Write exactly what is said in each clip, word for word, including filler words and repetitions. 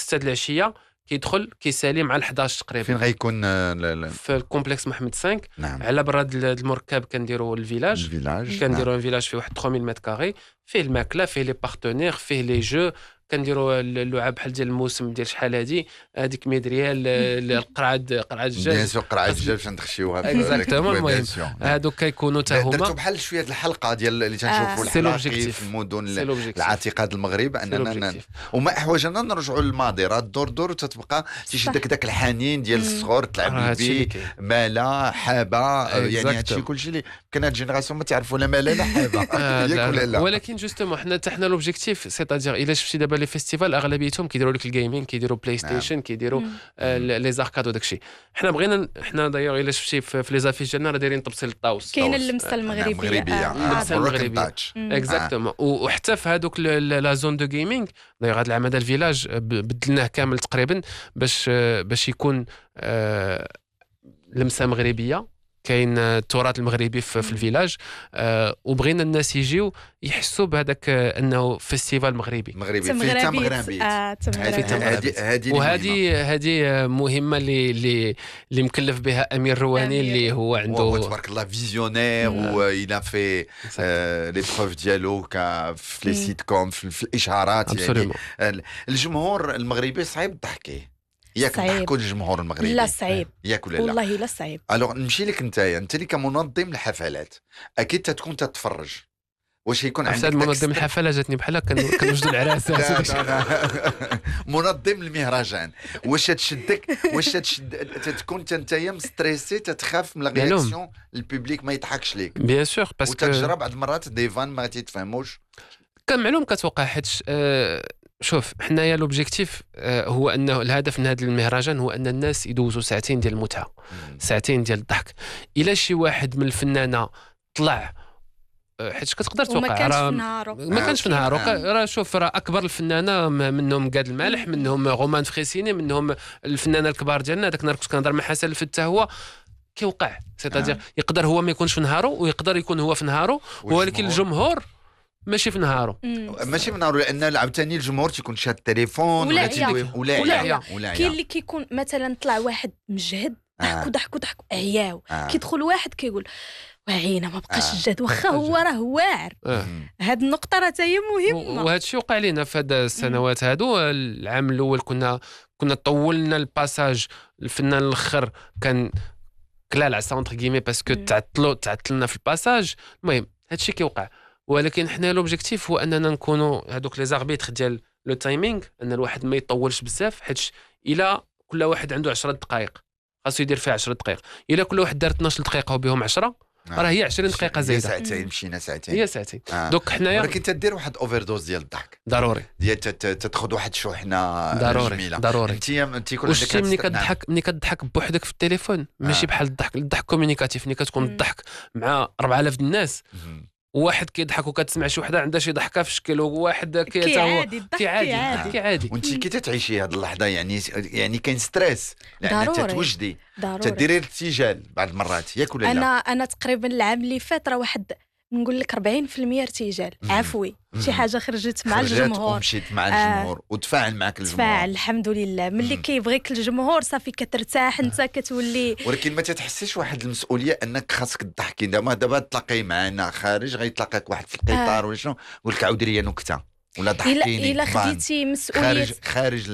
ستة العشيه كيدخل كيسالي مع الحداش تقريبا. فين غيكون ل... في الكومبلكس محمد خمسة. نعم. على برا المركب كنديروا الفيلاج الفيلاج كنديروا نعم. الفيلاج فيه واحد ثلاثة آلاف متر كاري، فيه الماكله، فيه لي بارتنير، فيه لي جو، كنديروا اللعاب بحال ديال الموسم ديال شحال هادي هذيك ميدريال القرعه قرعه الدجاج بيان سور قرعه الدجاج باش ندخشيوها اكزاكتومون. المهم هادوك كيكونوا حتى هما درتو بحال شويه الحلقه ديال اللي تنشوفوا الحلاقي في المدن العتيقه المغرب اننا وما احوجنا نرجعوا للماضي. راه الدور دور وتتبقى تيشدك داك الحنين ديال الصغور تلعب بيه مالا حابه يعني هادشي كلشي اللي كان هاد الجينيراسيون ما تعرفوا لا مالا لا حابه ياك ولا لا. ولكن جوستومون حنا حتى حنا لوبجيكتيف سيتادير الا شفتي دابا لي فيستيفال اغلبيتهم كيديروا لك الجيمين، كيديروا بلاي ستيشن، كيديروا لي زاركاد وداكشي. حنا بغينا حنا دايوغ الا شفتي في لي زافيش ديالنا راه دايرين تبصيل الطاوس، كاين اللمسه المغربيه اللمسه المغربيه اكزاكتومون. وحتى في هذوك لا زون دو جيمنج دايوغ هذا العام هذا الفيلاج بدلناه كامل تقريبا باش باش يكون لمسه مغربيه، كاين التراث المغربي في, في الفيلاج. أه وبغينا الناس يجيو يحسوا بهذاك انه فيستيفال مغربي مغربي في تمغربي. هذه وهذه هذه مهمه اللي اللي اللي مكلف بها امير رواني اللي هو عنده تبارك الله فيزيونير وإلا في لي بروف ديالو في لي سيت كوم في الاشهارات. يعني الجمهور المغربي صعيب ضحكيه ياك ضحكوا الجمهور المغربي. لا صعيب ياك ولا لا والله لا صعيب. الوغ نمشي لك انت انت اللي كمنظم الحفلات اكيد تتكون تتفرج واش يكون عندك منظم الحفله جاتني بحال كنوجدوا العراسات منظم المهرجان واش تشدك واش تشد تكون انت مستريسي تتخاف من لا رياكسيون البوبليك ما يضحكش ليك بيان سور باسكو وتجرب بعض المرات دي فان ما تيتفهموش كان معلوم كتوقع حيت أه شوف حنايا لوبجيكتيف هو انه الهدف من هذا المهرجان هو ان الناس يدوزوا ساعتين ديال المتعه، ساعتين ديال الضحك. الا شي واحد من الفنانه طلع حيت كتقدر توقع ما كانش في نهارو ما كانش في نهارو راه شوف راه اكبر الفنانه منهم قاد المالح، منهم رومان فريسيني، منهم الفنانه الكبار ديالنا داك النهار كنت كنهضر مع حسن الفتاح هو كيوقع سيتادير يقدر هو ما يكونش في نهارو ويقدر يكون هو في نهارو، ولكن الجمهور ماشي في نهارو ماشي في نهارو لان عاوتاني الجمهور تيكون شاد التليفون ولا ولا ولا كاين اللي كيكون مثلا طلع واحد مجهد ضحكوا ضحكوا ضحكوا عياو كيدخل واحد كيقول وعينا ما بقاش الجهد واخا هو راه واعر. هاد النقطه راه هي مهمه وهذا الشيء وقع لينا في هاد السنوات هادو. العام الاول كنا كنا طولنا الباساج الفنان الاخر كان كلا العصا اونتر كيمي باسكو تعطلوا تعطلنا في الباساج. المهم هاد الشيء كيوقع، ولكن حنا لوبجيكتيف هو اننا نكونوا هذوك لي زاربيتر ديال لو تايمينغ، ان الواحد ما يطولش بزاف حيت الا كل واحد عنده عشرة دقائق خاصو يدير فيها عشرة دقائق. الا كل واحد دار اثناش دقيقه وبهم عشرة راه هي عشرين دقيقه زايده. ساعتين مشينا ساعتين هي ساعتين آه. دوك حنايا ولكن تدير واحد اوفر دوز ديال الضحك ضروري ديال تاخذ واحد شحنه ضروري جميله ضروري. انت انت يكون عندك ملي كتضحك ملي كتضحك بوحدك في التليفون ماشي آه. بحال الضحك الضحك كومونيكاتيف ملي كتكون الضحك مع أربعة آلاف الناس واحد كيضحك وكتسمع شي وحده عندها شي ضحكه في شكل وواحد كي عادي كي عادي كي عادي وانت كي تتعيشي هذه اللحظه يعني يعني كاين ستريس لان تتوجدي تديري الارتجال بعض المرات ياك ولا لا. انا انا تقريبا العام اللي فات راه واحد نقول لك أربعين بالمية ارتجال عفوي شي حاجه خرجت مع الجمهور مشيت مع الجمهور آه وتفاعل معك الجمهور تفاعل الحمد لله ملي كيبغيك الجمهور صافي كترتاح انت كتولي. ولكن ما تتحسيش واحد المسؤوليه انك خاصك تضحكي دابا دابا تلاقي معنا خارج غيتلاقاك واحد في القطار آه. ولا شنو يقول لك عاودي لي نكته ولا ضحكيني الا خديتي مسؤوليه خارج خارج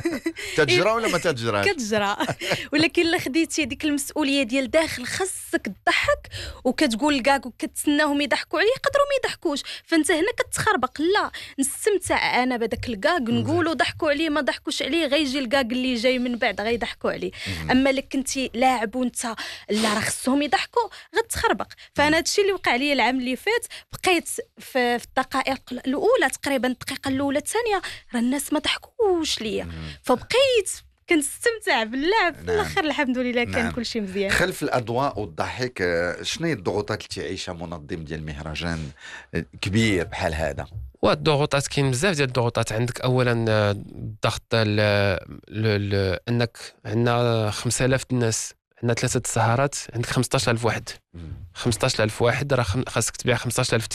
تجرى ولا ما تجراش كتجرى ولكن الا خديتي ديك المسؤوليه ديال داخل خاصك تضحك وكتقول كاع وكتسناهم يضحكوا عليه يقدروا ما يضحكوش فانت هنا كتخربق. لا نستمتع انا بداك الكاك نقولوا ضحكوا عليه ما ضحكوش عليه غيجي الكاك اللي جاي من بعد غيضحكوا عليه. اما لك كنتي لاعب وانت لا راه خصهم يضحكوا غتخربق. فانا هادشي اللي وقع لي العام اللي فات بقيت في الدقائق الاولى تقريبا الدقيقه الاولى الثانيه راه الناس ما ضحكوش ليا فبقيت كنستمتع باللعب في الاخر الحمد لله كان نعم. كل شيء مزيان. خلف الاضواء والضحك شنو هي الضغوطات اللي تعيشها منظم ديال المهرجان كبير بحال هذا؟ والضغوطات كاين بزاف ديال الضغوطات. عندك اولا الضغط انك عندنا خمسة آلاف الناس عندنا ثلاثه السهرات عندك خمسطاش ألف واحد خمسطاش ألف واحد راه خاصك تبيع خمسطاش ألف